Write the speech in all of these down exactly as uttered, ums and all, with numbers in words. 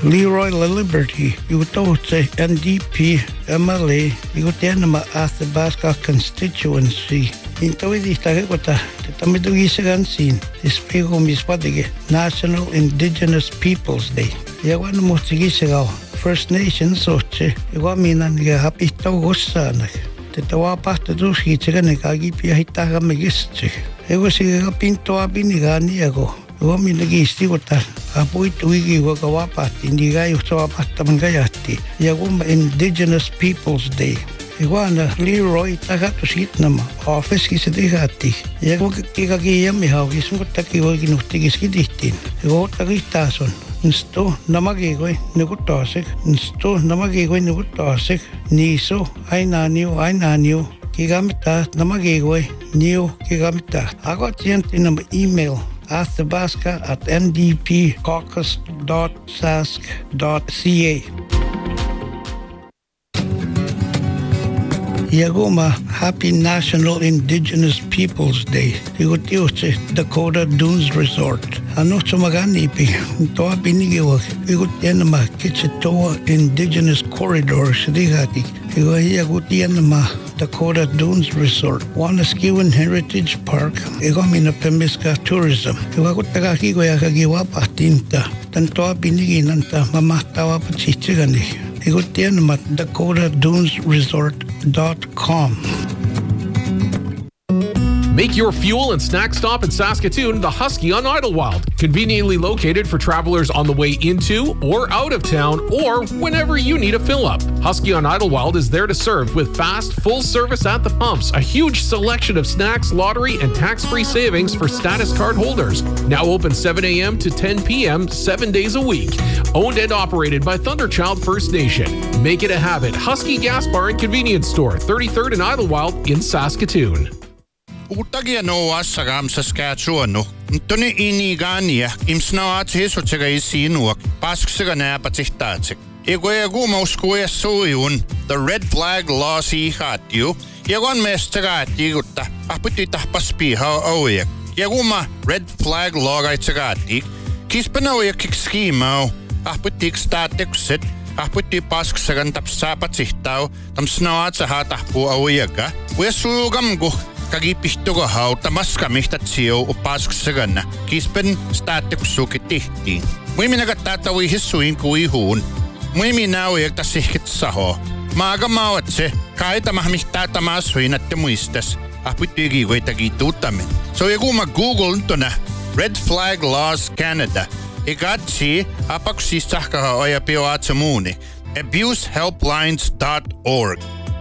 Leroy LaLiberty, Iwatote, N D P, M L A, Iwotianama Athabasca constituency. Intawidi Tahekota, Tamidugisagansin, Ispego Miswadige, National Indigenous Peoples Day. Yawan Motigisagao, First Nations Soche, Iwaminan Yapito Gosanak. Tetawa to do he Chiganagagi Piahitaga Magistic. It was a pinto abiniganiago. Womi nagisti wata apoy tuigi wagawapa indiga yuso apatamangayati yaguma Indigenous Peoples Day iguana Leroy tagato sitnama office kisadigati yagum kigagi mi haw ismo taki wagi nutigis kidihtin igo tagitason nsto namagi goy nugutosik nsto namagi goy nugutosik niso ainaniu ainaniu kigamita namagi goy niu kigamita agot yentin email athabasca at n d p caucus dot sask dot c a. Yagoma, Happy National Indigenous Peoples Day. Igotioche, Dakota Dunes Resort. Anocho maganipi, toa binigiwak. Igotianama, Kichitoa Indigenous Corridor, Sidigati. Igohiagutianama, Dakota Dunes Resort. Wanaskiwan Heritage Park. Igomina Pemiska Tourism. Iwagutagaki goyakagiwapa tinta. Tantoa binigi nanta mamatawa pachichigani. Igotianama, Dakota Dunes Resort. Dot com. Make your fuel and snack stop in Saskatoon the Husky on Idlewild. Conveniently located for travelers on the way into or out of town or whenever you need a fill-up. Husky on Idlewild is there to serve with fast, full service at the pumps, a huge selection of snacks, lottery, and tax-free savings for status card holders. Now open seven a.m. to ten p.m. seven days a week. Owned and operated by Thunderchild First Nation. Make it a habit. Husky Gas Bar and Convenience Store, thirty-third and Idlewild in Saskatoon. Utagia no asagam Saskatchewan no. Tuni inigania imsnaat hisotsega isinuak pasksega napatihtatsik. Iguegu moskuya suiun the red flag laws ihatju. Yagon mestagati gutta aputita paspiha oyak. Yaguma red flag law gaitsagati. Kispanoya kikskimo aputik static sit aputi pasksegan tapsapatihtaw tam snaat sa hatahpu oyaga. Wesugam gu Kagipihtoga hau tamaska mihtatsio upaskseganna kispen staattekusukitihtiin. Muimi nagatatawi hissuin kuihuun. Muimi nauiek tasihkit saho. Maaga maawatse kaita mahmihtatamaasuin atte muistas. Ahputigi goitagituutamen. So yaguma Google ntona Red Flag Laws Canada. Igatsi apaksisahkaha oja pioatsamuuni. abuse helplines dot org.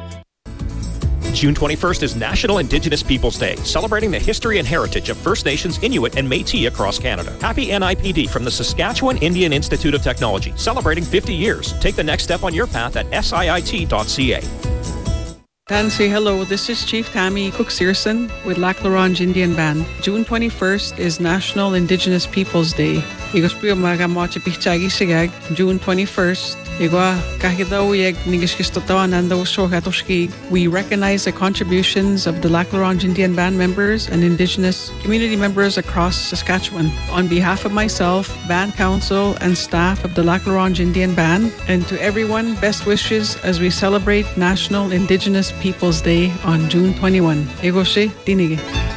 June twenty-first is National Indigenous Peoples Day, celebrating the history and heritage of First Nations, Inuit, and Métis across Canada. Happy N I P D from the Saskatchewan Indian Institute of Technology, celebrating fifty years. Take the next step on your path at S I I T dot C A. Dan, say hello. This is Chief Tammy Cook-Searson with Lac La Ronge Indian Band. June twenty-first is National Indigenous Peoples Day. Igos maga mocha pichagi sigag. June twenty-first. Igwa kahidaw yeg nigiskistotawa nando shohatoshki. We recognize the contributions of the Lac La Ronge Indian Band members and Indigenous community members across Saskatchewan. On behalf of myself, Band Council, and staff of the Lac La Ronge Indian Band, and to everyone, best wishes as we celebrate National Indigenous Peoples Day on June twenty-first. Egoshe tinige.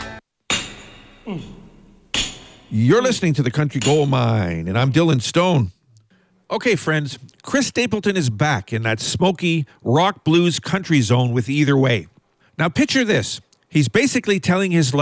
You're listening to The Country Gold Mine, and I'm Dylan Stone. Okay, friends, Chris Stapleton is back in that smoky rock blues country zone with Either Way. Now picture this. He's basically telling his